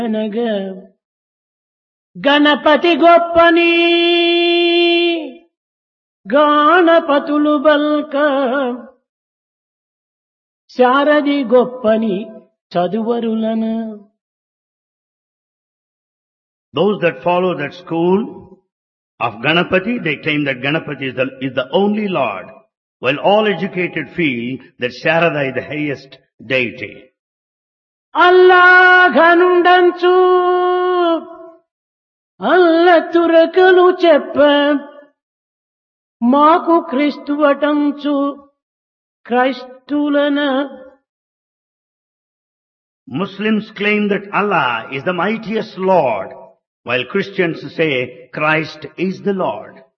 అనగా Ganapati గొప్పని గానపతులు బల్క శారది గొప్పని చదువరులను. Those that follow that school of Ganapati, they claim that Ganapati is the only Lord, while all educated feel that Sharada is the highest deity. అల్లా ఘనుండంచు అల్ల తురకలు చెప్ప మాకు క్రీస్తువటంచు క్రైస్తులన. Muslims claim that Allah is the mightiest Lord, while Christians say Christ is the Lord.